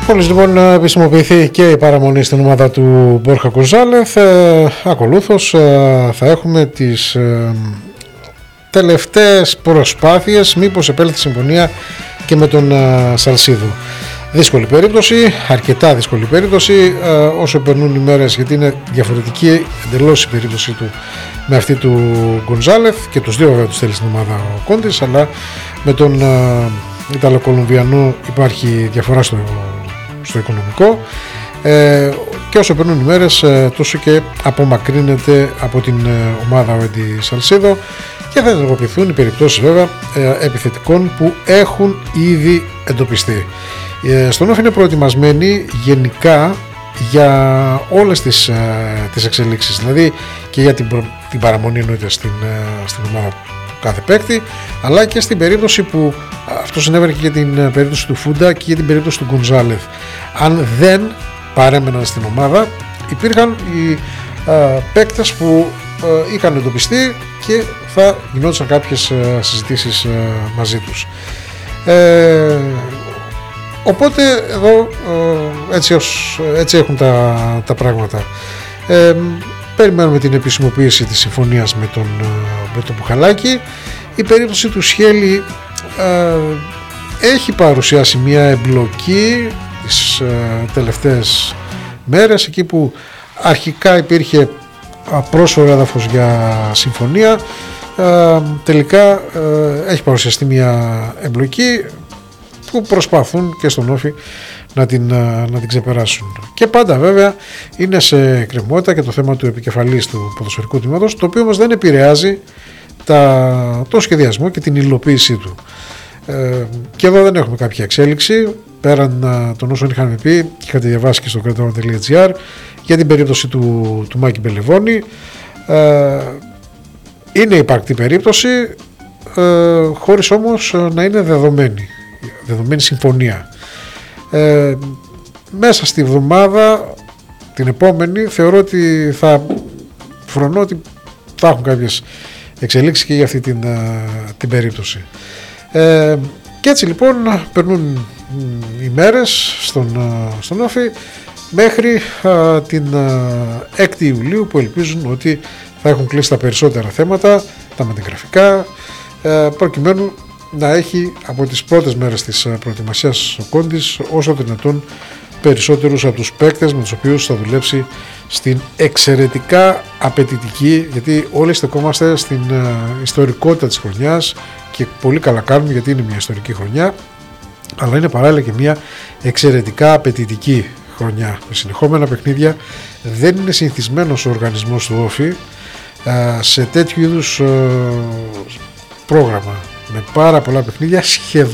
Μόλις λοιπόν επισημοποιηθεί και η παραμονή στην ομάδα του Μπόρχα Γκονζάλεθ, ακολούθως θα έχουμε τις τελευταίες προσπάθειες μήπως επέλθει συμφωνία και με τον Σαλσίδο. Δύσκολη περίπτωση, αρκετά δύσκολη περίπτωση όσο περνούν οι μέρες, γιατί είναι διαφορετική εντελώς η περίπτωση του με αυτή του Γκονζάλεθ, και τους δύο βέβαια τους θέλει στην ομάδα ο Κόντις, αλλά με τον Ιταλοκολομβιανό υπάρχει διαφορά στο οικονομικό, και όσο περνούν οι μέρες τόσο και απομακρύνεται από την ομάδα ο Έντι Σαλσίδο, και θα ενεργοποιηθούν οι περιπτώσεις βέβαια επιθετικών που έχουν ήδη εντοπιστεί. Στον Όφη είναι προετοιμασμένοι γενικά για όλες τις εξελίξεις, δηλαδή και για την παραμονή εννοείται στην ομάδα κάθε παίκτη, αλλά και στην περίπτωση που αυτό συνέβαινε και για την περίπτωση του Φούντα και για την περίπτωση του Γκονζάλεθ. Αν δεν παρέμεναν στην ομάδα, υπήρχαν οι παίκτες που είχαν εντοπιστεί και θα γινόντουσαν κάποιες συζητήσεις μαζί τους. Οπότε εδώ έτσι έχουν τα πράγματα. Περιμένουμε την επισημοποίηση της συμφωνίας με τον Πουχαλάκη. Η περίπτωση του Σχέλη έχει παρουσιάσει μια εμπλοκή τις τελευταίες μέρες, εκεί που αρχικά υπήρχε πρόσφορο έδαφος για συμφωνία, τελικά έχει παρουσιαστεί μια εμπλοκή που προσπαθούν και στον Όφη να την ξεπεράσουν. Και πάντα βέβαια είναι σε εκκρεμότητα και το θέμα του επικεφαλής του ποδοσφαιρικού τμήματος, το οποίο όμως δεν επηρεάζει το σχεδιασμό και την υλοποίησή του. Και εδώ δεν έχουμε κάποια εξέλιξη πέραν των όσων είχαμε πει και είχατε διαβάσει και στο κρατώμα.gr για την περίπτωση του Μάκη Μπελεβώνη. Είναι υπαρκτή περίπτωση, χωρίς όμως να είναι δεδομένη συμφωνία. Μέσα στη εβδομάδα την επόμενη θεωρώ ότι φρονώ ότι θα έχουν κάποιες εξελίξεις και για αυτή την περίπτωση. Και έτσι λοιπόν περνούν οι μέρες στον Όφη μέχρι την 6η Ιουλίου, που ελπίζουν ότι θα έχουν κλείσει τα περισσότερα θέματα, τα μεταγραφικά, προκειμένου να έχει από τις πρώτες μέρες της προετοιμασίας ο Κόντις όσο δυνατόν περισσότερους από τους παίκτες με τους οποίους θα δουλέψει στην εξαιρετικά απαιτητική, γιατί όλοι στεκόμαστε στην ιστορικότητα της χρονιάς και πολύ καλά κάνουμε, γιατί είναι μια ιστορική χρονιά, αλλά είναι παράλληλα και μια εξαιρετικά απαιτητική χρονιά με συνεχόμενα παιχνίδια. Δεν είναι συνηθισμένος ο οργανισμός του Όφη σε τέτοιου είδους πρόγραμμα με πάρα πολλά παιχνίδια.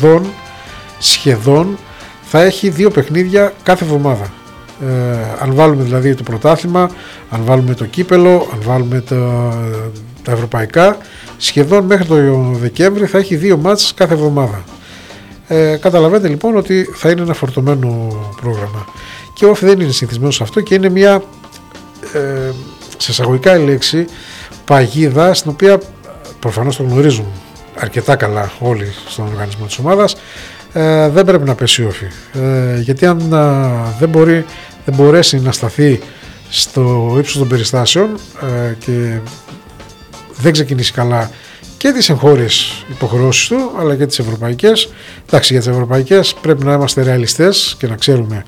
Σχεδόν θα έχει 2 παιχνίδια κάθε εβδομάδα, αν βάλουμε δηλαδή το πρωτάθλημα, αν βάλουμε το κύπελο, αν βάλουμε τα ευρωπαϊκά, σχεδόν μέχρι το Δεκέμβρη θα έχει 2 μάτς κάθε εβδομάδα. Καταλαβαίνετε λοιπόν ότι θα είναι ένα φορτωμένο πρόγραμμα, και ο Όφη δεν είναι συνηθισμένος σε αυτό και είναι μια σε εισαγωγικά η λέξη παγίδα, στην οποία προφανώς το γνωρίζουν αρκετά καλά όλοι στον οργανισμό της ομάδας. Δεν πρέπει να πέσει Όφη, γιατί αν δεν μπορέσει να σταθεί στο ύψος των περιστάσεων και δεν ξεκινήσει καλά και τις εγχώριες υποχρεώσεις του αλλά και τις ευρωπαϊκές. Εντάξει, για τις ευρωπαϊκές πρέπει να είμαστε ρεαλιστές και να ξέρουμε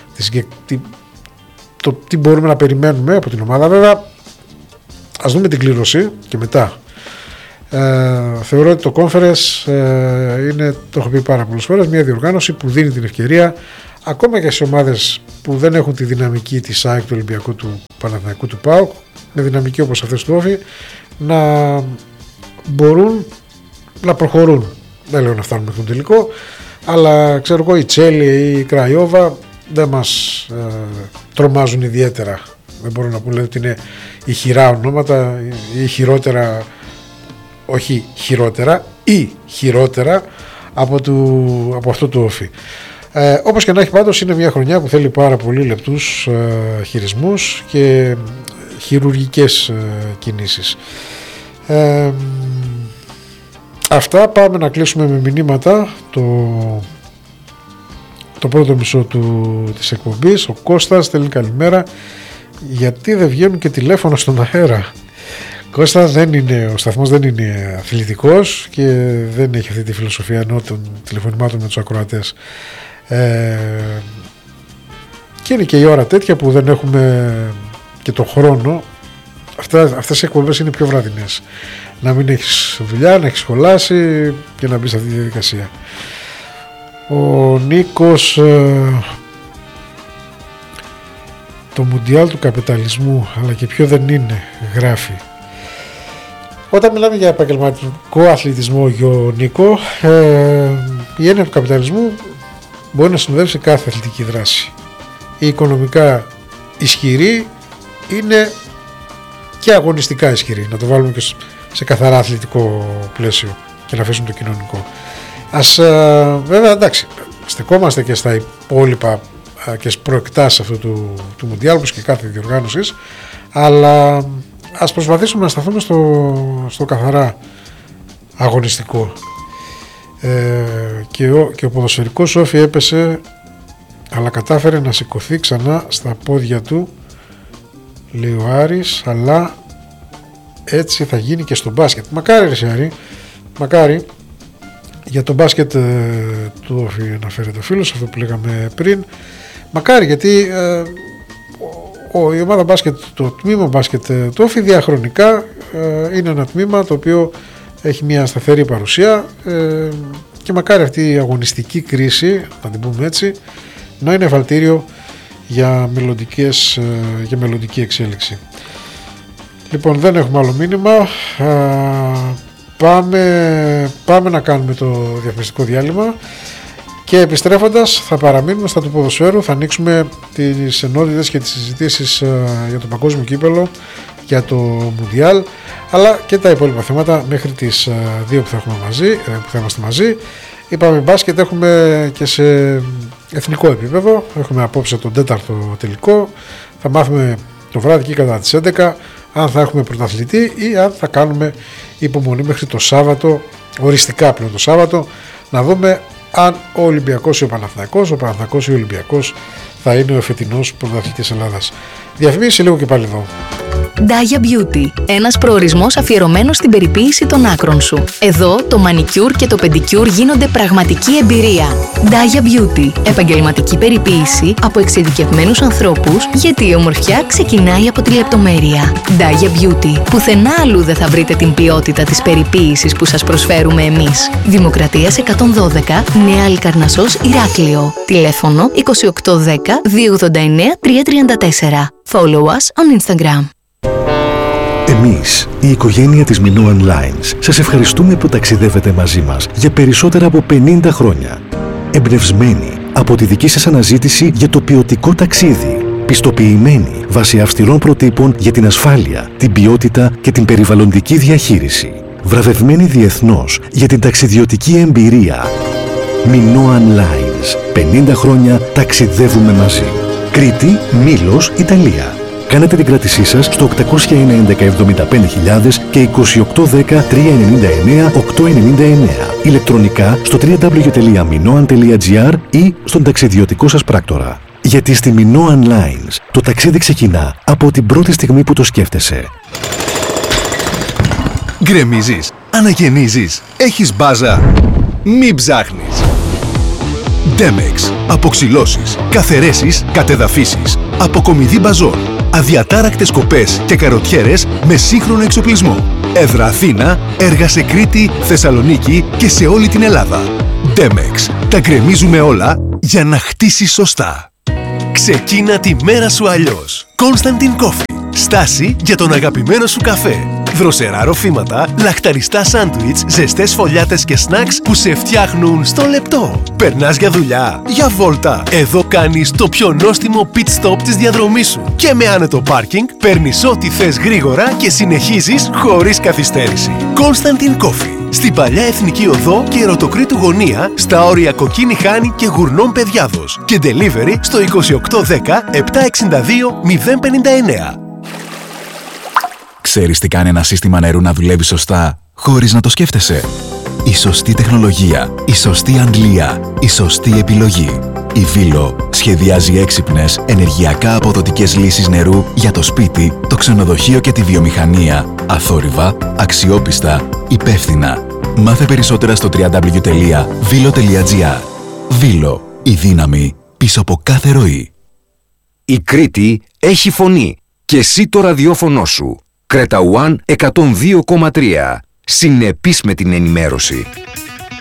τι μπορούμε να περιμένουμε από την ομάδα. Βέβαια ας δούμε την κλήρωση και μετά. Θεωρώ ότι το Conference είναι, το έχω πει πάρα πολλές φορές, μια διοργάνωση που δίνει την ευκαιρία ακόμα και σε ομάδες που δεν έχουν τη δυναμική της ΑΕΚ, του Ολυμπιακού, του Παναθηναϊκού, του ΠΑΟΚ, με δυναμική όπως αυτές του Όφη, να μπορούν να προχωρούν. Δεν λέω να φτάνουν με τον τελικό, αλλά ξέρω εγώ η Τσέλη ή η Κραϊόβα δεν μας τρομάζουν ιδιαίτερα. Δεν μπορώ να πω δηλαδή ότι είναι ηχηρά ονόματα ή χειρότερα, όχι χειρότερα ή χειρότερα από αυτό το Όφη. Όπως και να έχει, πάντως είναι μια χρονιά που θέλει πάρα πολύ λεπτούς χειρισμούς και χειρουργικές κινήσεις. Αυτά, πάμε να κλείσουμε με μηνύματα το πρώτο μισό της εκπομπής. Ο Κώστας στέλνει καλημέρα. Γιατί δεν βγαίνουν και τηλέφωνα στον αέρα? Κώστα, ο σταθμός δεν είναι αθλητικός και δεν έχει αυτή τη φιλοσοφία ενώ των τηλεφωνημάτων με τους ακροατές. Και είναι και η ώρα τέτοια που δεν έχουμε και το χρόνο. Αυτές οι εκπομπές είναι πιο βραδινές. Να μην έχεις δουλειά, να έχεις σχολάσει και να μπεις σε αυτή τη διαδικασία. Ο Νίκος, το Μουντιάλ του καπιταλισμού, αλλά και ποιο δεν είναι, γράφει. Όταν μιλάμε για επαγγελματικό αθλητισμό, Νίκο, η έννοια του καπιταλισμού μπορεί να συνοδεύσει κάθε αθλητική δράση. Η οικονομικά ισχυρή είναι και αγωνιστικά ισχυρή, να το βάλουμε και σε καθαρά αθλητικό πλαίσιο και να αφήσουμε το κοινωνικό. Βέβαια, εντάξει, στεκόμαστε και στα υπόλοιπα και στις προεκτάσεις αυτού του Μουντιάλ, όπως και κάθε διοργάνωσης, αλλά ας προσπαθήσουμε να σταθούμε στο καθαρά αγωνιστικό. Και ο ποδοσφαιρικός Όφι έπεσε, αλλά κατάφερε να σηκωθεί ξανά στα πόδια του, λέει ο Άρης, αλλά έτσι θα γίνει και στο μπάσκετ. Μακάρι ρε Σιάρη, μακάρι. Για το μπάσκετ του Όφι αναφέρεται ο φίλος, αυτό που λέγαμε πριν. Μακάρι, γιατί η ομάδα μπάσκετ, το τμήμα μπάσκετ του Όφι διαχρονικά είναι ένα τμήμα το οποίο έχει μια σταθερή παρουσία και μακάρι αυτή η αγωνιστική κρίση, να την πούμε έτσι, να είναι εφαλτήριο για μελλοντική εξέλιξη. Λοιπόν, δεν έχουμε άλλο μήνυμα. Πάμε να κάνουμε το διαφημιστικό διάλειμμα και επιστρέφοντας θα παραμείνουμε στα του ποδοσφαίρου, θα ανοίξουμε τις ενότητες και τις συζητήσεις για το παγκόσμιο κύπελλο, για το Μουντιάλ, αλλά και τα υπόλοιπα θέματα μέχρι τις 2 που θα είμαστε μαζί. Είπαμε μπάσκετ, έχουμε και σε εθνικό επίπεδο, έχουμε απόψε τον 4ο τελικό, θα μάθουμε το βράδυ και κατά τις 11 αν θα έχουμε πρωταθλητή ή αν θα κάνουμε υπομονή μέχρι το Σάββατο, οριστικά πλέον το Σάββατο, να δούμε αν ο Ολυμπιακός ή ο Παναθηναϊκός ή ο Ολυμπιακός θα είναι ο εφετινός πρωταθλητής Ελλάδας. Διαφημίσεις λίγο και πάλι εδώ. Daya Beauty. Ένας προορισμός αφιερωμένος στην περιποίηση των άκρων σου. Εδώ το μανικιούρ και το πεντικιούρ γίνονται πραγματική εμπειρία. Daya Beauty. Επαγγελματική περιποίηση από εξειδικευμένους ανθρώπους, γιατί η ομορφιά ξεκινάει από τη λεπτομέρεια. Daya Beauty. Πουθενά αλλού δεν θα βρείτε την ποιότητα της περιποίησης που σας προσφέρουμε εμείς. Δημοκρατίας 112, Νέα Αλικαρνασσός, Ηράκλειο. Τηλέφωνο 2810 289 334. Follow us on Instagram. Εμείς, η οικογένεια της Minoan Lines, σας ευχαριστούμε που ταξιδεύετε μαζί μας για περισσότερα από 50 χρόνια. Εμπνευσμένοι από τη δική σας αναζήτηση για το ποιοτικό ταξίδι. Πιστοποιημένοι βάσει αυστηρών προτύπων για την ασφάλεια, την ποιότητα και την περιβαλλοντική διαχείριση. Βραβευμένοι διεθνώς για την ταξιδιωτική εμπειρία. Minoan Lines. 50 χρόνια ταξιδεύουμε μαζί. Κρήτη, Μήλος, Ιταλία. Κάνετε την κράτησή σας στο 811-75.000 και 2810-399-899. Ηλεκτρονικά στο www.minoan.gr ή στον ταξιδιωτικό σας πράκτορα. Γιατί στη Minoan Lines το ταξίδι ξεκινά από την πρώτη στιγμή που το σκέφτεσαι. Γκρεμίζεις, αναγεννίζεις, έχεις μπάζα. Μην ψάχνεις. Demex. Αποξυλώσεις, καθαιρέσεις, κατεδαφίσεις. Αποκομιδή μπαζών. Αδιατάρακτες κοπές και καροτιέρες με σύγχρονο εξοπλισμό. Έδρα Αθήνα, έργα σε Κρήτη, Θεσσαλονίκη και σε όλη την Ελλάδα. Demex. Τα γκρεμίζουμε όλα για να χτίσεις σωστά. Ξεκίνα τη μέρα σου αλλιώς. Constantin Coffee. Στάση για τον αγαπημένο σου καφέ. Δροσερά ροφήματα, λαχταριστά σάντουιτς, ζεστές φωλιάτες και σνακς που σε φτιάχνουν στο λεπτό. Περνάς για δουλειά, για βόλτα. Εδώ κάνεις το πιο νόστιμο pit stop της διαδρομής σου. Και με άνετο πάρκινγκ παίρνεις ό,τι θες γρήγορα και συνεχίζεις χωρίς καθυστέρηση. Constantin Coffee. Στην παλιά Εθνική Οδό και Ερωτοκρήτου Γωνία, στα όρια Κοκκίνη Χάνη και Γουρνών Παιδιάδος. Και delivery στο 2810 762 059. Ξέρεις τι κάνει ένα σύστημα νερού να δουλεύει σωστά, χωρίς να το σκέφτεσαι? Η σωστή τεχνολογία, η σωστή αντλία, η σωστή επιλογή. Η Βίλο σχεδιάζει έξυπνες, ενεργειακά αποδοτικές λύσεις νερού για το σπίτι, το ξενοδοχείο και τη βιομηχανία. Αθόρυβα, αξιόπιστα, υπεύθυνα. Μάθε περισσότερα στο www.vilo.gr. Βίλο, η δύναμη πίσω από κάθε ροή. Η Κρήτη έχει φωνή και εσύ το ραδιόφωνο σου. Κρέτα One 102,3. Συνεπής με την ενημέρωση.